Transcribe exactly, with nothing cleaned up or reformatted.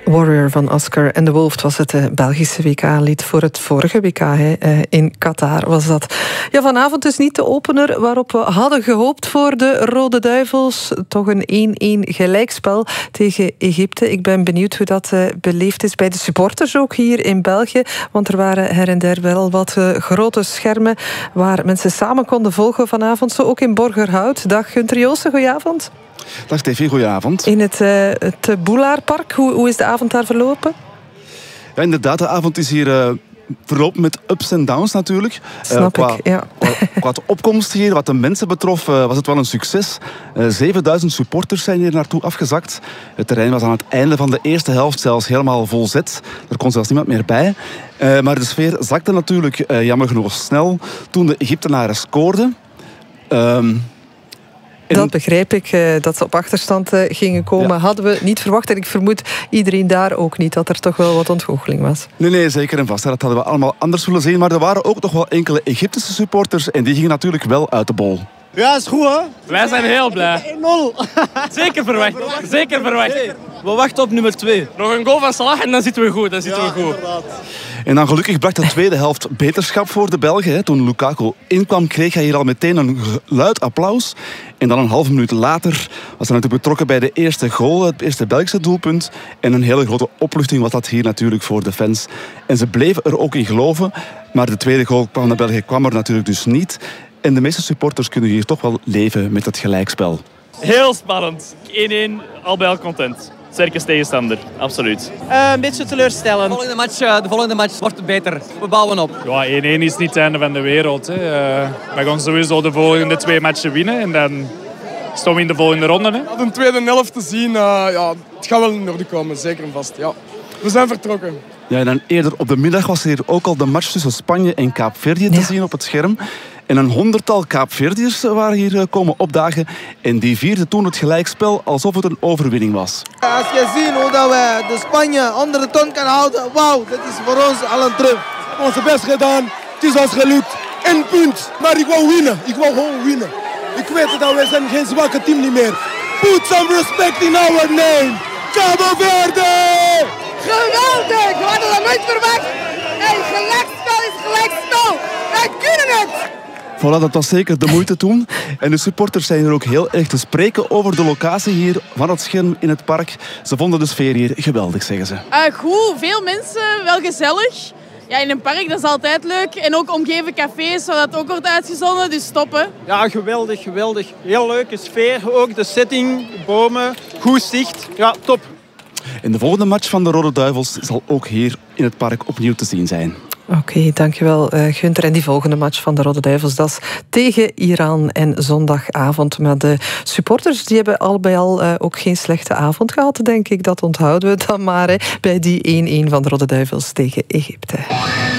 Warrior van Oscar and the Wolf was het uh, Belgische W K-lied voor het vorige W K. Hè. Uh, in Qatar was dat. Ja, vanavond is niet de opener waarop we hadden gehoopt voor de Rode Duivels. Toch een één-één gelijkspel tegen Egypte. Ik ben benieuwd hoe dat uh, beleefd is bij de supporters ook hier in België. Want er waren her en der wel wat uh, grote schermen waar mensen samen konden volgen vanavond. Zo ook in Borgerhout. Dag Gunther Joosten, goedenavond. Dag Steffi, goedenavond. In het, uh, het Boulaarpark, hoe, hoe is de avond daar verlopen? Ja, inderdaad, de avond is hier uh, verlopen met ups en downs natuurlijk. Snap uh, qua, ik, ja. Qua, qua de opkomst hier, wat de mensen betrof, uh, was het wel een succes. Uh, zevenduizend supporters zijn hier naartoe afgezakt. Het terrein was aan het einde van de eerste helft zelfs helemaal volzet. Er kon zelfs niemand meer bij. Uh, maar de sfeer zakte natuurlijk uh, jammer genoeg snel toen de Egyptenaren scoorden. Um, Dat begrijp ik, dat ze op achterstand gingen komen. Ja. Hadden we niet verwacht. En ik vermoed iedereen daar ook niet, dat er toch wel wat ontgoocheling was. Nee, nee, zeker en vast. Dat hadden we allemaal anders willen zien. Maar er waren ook nog wel enkele Egyptische supporters. En die gingen natuurlijk wel uit de bol. Ja, is goed, hè? Wij zijn heel blij. één nul. Zeker verwacht. Zeker verwacht. We wachten op nummer twee. Nog een goal van Salah en dan zitten we goed. Dan zitten ja, we goed. Inderdaad. En dan gelukkig bracht de tweede helft beterschap voor de Belgen. Hè. Toen Lukaku inkwam, kreeg hij hier al meteen een luid applaus. En dan een halve minuut later was hij natuurlijk betrokken bij de eerste goal, het eerste Belgische doelpunt. En een hele grote opluchting was dat hier natuurlijk voor de fans. En ze bleven er ook in geloven. Maar de tweede goal van de Belgen kwam er natuurlijk dus niet. En de meeste supporters kunnen hier toch wel leven met het gelijkspel. Heel spannend. één-één, al bij al content. Sterke tegenstander, absoluut. Uh, een beetje teleurstellend. De volgende match, uh, de volgende match wordt beter. We bouwen op. Ja, één-één is niet het einde van de wereld. Hè. Uh, we gaan sowieso de volgende twee matchen winnen. En dan staan we in de volgende ronde. Hè. Ja, de tweede helft te zien, uh, ja, het gaat wel in orde komen, zeker en vast. Ja. We zijn vertrokken. Ja, en dan eerder op de middag was er hier ook al de match tussen Spanje en Kaapverdië te ja. zien op het scherm. En een honderdtal Kaapverdiërs waren hier komen opdagen. En die vierden toen het gelijkspel alsof het een overwinning was. Als je ziet hoe dat we de Spanje onder de ton kan houden, wauw, dat is voor ons al een truf. We hebben onze best gedaan, het is ons gelukt. Eén punt, maar ik wou winnen, ik wou gewoon winnen. Ik weet dat wij zijn geen zwakke team niet meer. Put some respect in our name. Cabo Verde! Geweldig, we hadden dat nooit verwacht. Hey, gelijkspel is gelijkspel. Wij kunnen het! Voilà, dat was zeker de moeite toen. En de supporters zijn er ook heel erg te spreken over de locatie hier van het scherm in het park. Ze vonden de sfeer hier geweldig, zeggen ze. Uh, goed, veel mensen, wel gezellig. Ja, in een park, dat is altijd leuk. En ook omgeven cafés, waar dat ook wordt uitgezonden, dus stoppen. Ja, geweldig, geweldig. Heel leuke sfeer, ook de setting, bomen, goed zicht. Ja, top. En de volgende match van de Rode Duivels zal ook hier in het park opnieuw te zien zijn. Oké, okay, dankjewel uh, Gunther. En die volgende match van de Rode Duivels, dat is tegen Iran en zondagavond. Maar de supporters die hebben al bij al uh, ook geen slechte avond gehad, denk ik. Dat onthouden we dan maar hè, bij die één-één van de Rode Duivels tegen Egypte.